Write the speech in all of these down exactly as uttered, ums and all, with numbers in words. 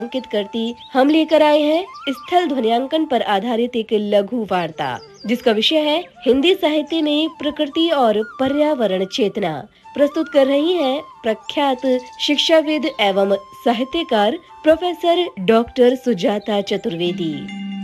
अंकित करती हम लेकर आए हैं स्थल ध्वनियांकन पर आधारित एक लघु वार्ता, जिसका विषय है हिंदी साहित्य में प्रकृति और पर्यावरण चेतना। प्रस्तुत कर रही हैं प्रख्यात शिक्षाविद एवं साहित्यकार प्रोफेसर डॉक्टर सुजाता चतुर्वेदी।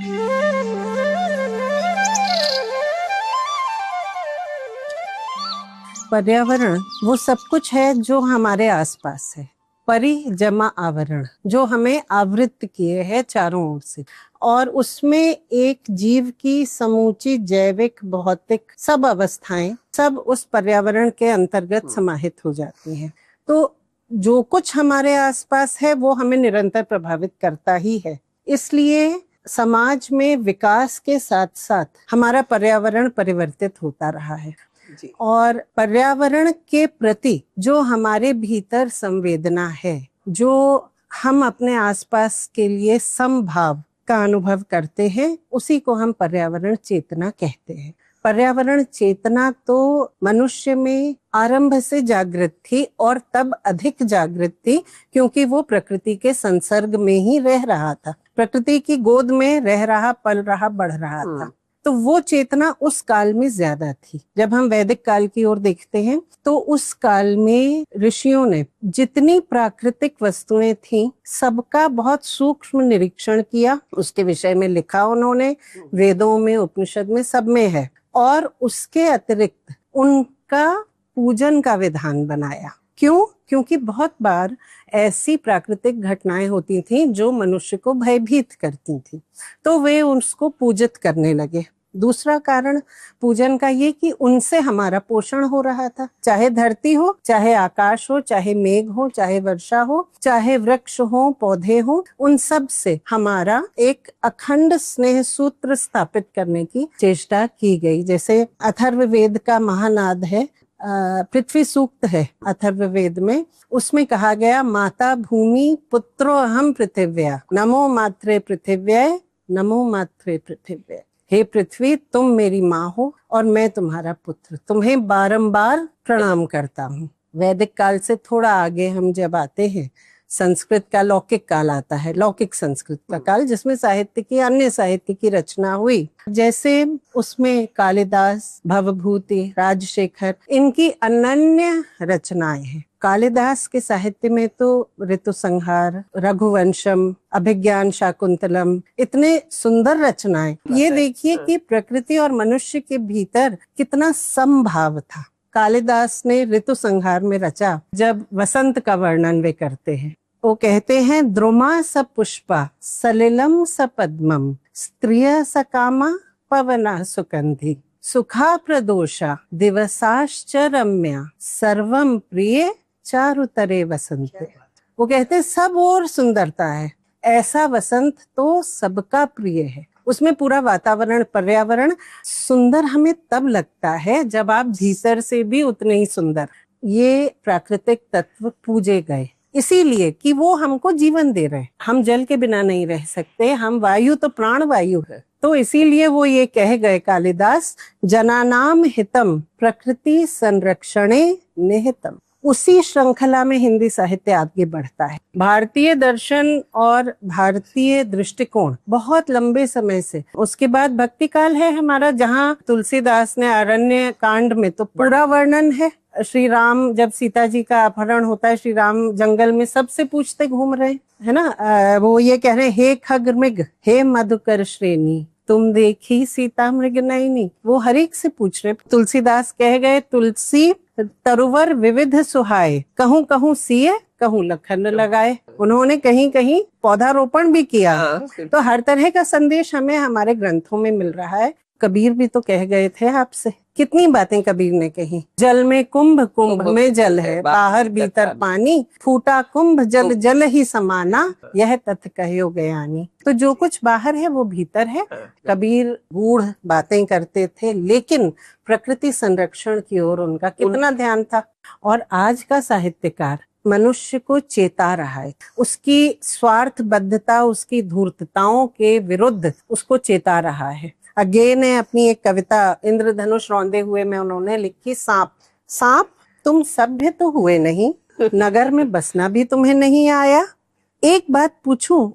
पर्यावरण वो सब कुछ है जो हमारे आसपास है। परि जमा आवरण, जो हमें आवृत किए है चारों ओर से, और उसमें एक जीव की समूची जैविक भौतिक सब अवस्थाएं सब उस पर्यावरण के अंतर्गत समाहित हो जाती हैं। तो जो कुछ हमारे आसपास है वो हमें निरंतर प्रभावित करता ही है। इसलिए समाज में विकास के साथ साथ हमारा पर्यावरण परिवर्तित होता रहा है जी। और पर्यावरण के प्रति जो हमारे भीतर संवेदना है, जो हम अपने आसपास के लिए समभाव का अनुभव करते हैं, उसी को हम पर्यावरण चेतना कहते हैं। पर्यावरण चेतना तो मनुष्य में आरंभ से जागृत थी और तब अधिक जागृत थी क्योंकि वो प्रकृति के संसर्ग में ही रह रहा था, प्रकृति की गोद में रह रहा, पल रहा, बढ़ रहा था। तो वो चेतना उस काल में ज्यादा थी। जब हम वैदिक काल की ओर देखते हैं तो उस काल में ऋषियों ने जितनी प्राकृतिक वस्तुएं थीं सबका बहुत सूक्ष्म निरीक्षण किया, उसके विषय में लिखा उन्होंने, वेदों में, उपनिषद में, सब में है, और उसके अतिरिक्त उनका पूजन का विधान बनाया। क्यों? क्योंकि बहुत बार ऐसी प्राकृतिक घटनाएं होती थीं जो मनुष्य को भयभीत करती थी, तो वे उसको पूजित करने लगे। दूसरा कारण पूजन का ये कि उनसे हमारा पोषण हो रहा था, चाहे धरती हो, चाहे आकाश हो, चाहे मेघ हो, चाहे वर्षा हो, चाहे वृक्ष हो, पौधे हो, उन सब से हमारा एक अखंड स्नेह सूत्र स्थापित करने की चेष्टा की गई। जैसे अथर्ववेद का महानाद है, पृथ्वी सूक्त है अथर्ववेद में, उसमें कहा गया माता भूमि पुत्रो अहम पृथिव्या, नमो मात्रे पृथिव्याय, नमो मात्रे पृथिव्याय। हे पृथ्वी, तुम मेरी माँ हो और मैं तुम्हारा पुत्र, तुम्हें बारंबार प्रणाम करता हूँ। वैदिक काल से थोड़ा आगे हम जब आते हैं, संस्कृत का लौकिक काल आता है, लौकिक संस्कृत का काल, जिसमें साहित्य की, अन्य साहित्य की रचना हुई। जैसे उसमें कालिदास, भवभूति, राजशेखर, इनकी अनन्य रचनाएं हैं। कालिदास के साहित्य में तो ऋतु संहार, रघुवंशम, अभिज्ञान शाकुंतलम, इतने सुंदर रचनाएं। ये देखिए कि प्रकृति और मनुष्य के भीतर कितना समभाव था। कालिदास ने ऋतु संहार में रचा, जब वसंत का वर्णन वे करते हैं, वो कहते हैं द्रुमा स पुष्पा सलिलम स पद्मम स्त्रिय स कामा पवना सुगंधि सुखा प्रदोषा दिवसाश्च रम्या सर्वम प्रिय चारुतरे वसंते। वो कहते सब और सुंदरता है, ऐसा वसंत तो सबका प्रिय है। उसमें पूरा वातावरण, पर्यावरण सुंदर हमें तब लगता है जब आप भीतर से भी उतने ही सुंदर। ये प्राकृतिक तत्व पूजे गए इसीलिए कि वो हमको जीवन दे रहे हैं। हम जल के बिना नहीं रह सकते, हम वायु तो प्राण वायु है, तो इसीलिए वो ये कह गए कालिदास, जनानाम हितम प्रकृति संरक्षणे निहितम। उसी श्रृंखला में हिंदी साहित्य आगे बढ़ता है। भारतीय दर्शन और भारतीय दृष्टिकोण बहुत लंबे समय से, उसके बाद भक्ति काल है हमारा, जहाँ तुलसीदास ने अरण्य कांड में तो पूरा वर्णन है। श्री राम, जब सीता जी का अपहरण होता है, श्री राम जंगल में सबसे पूछते घूम रहे है ना, आ, वो ये कह रहे हैं, हे खग मृग, हे मधुकर श्रेणी, तुम देखी सीता मृग नयनी। वो हर एक से पूछ रहे। तुलसीदास कह गए, तुलसी तरुवर विविध सुहाए, कहूँ कहूँ सिए, कहूँ लखन लगाए। उन्होंने कहीं कहीं पौधारोपण भी किया। तो हर तरह का संदेश हमें हमारे ग्रंथों में मिल रहा है। कबीर भी तो कह गए थे आपसे, कितनी बातें कबीर ने कही। जल में कुंभ, कुंभ में जल है, बाहर भीतर पानी, फूटा कुंभ जल जल ही समाना, यह तथ्य कहो ज्ञानी। तो जो कुछ बाहर है वो भीतर है। कबीर गूढ़ बातें करते थे, लेकिन प्रकृति संरक्षण की ओर उनका कितना ध्यान था। और आज का साहित्यकार मनुष्य को चेता रहा है, उसकी स्वार्थबद्धता, उसकी धूर्तताओं के विरुद्ध उसको चेता रहा है। अगे ने अपनी एक कविता इंद्रधनुष रौंदे हुए में उन्होंने लिखी, सांप सांप तुम सभ्य तो हुए नहीं, नगर में बसना भी तुम्हें नहीं आया, एक बात पूछूं,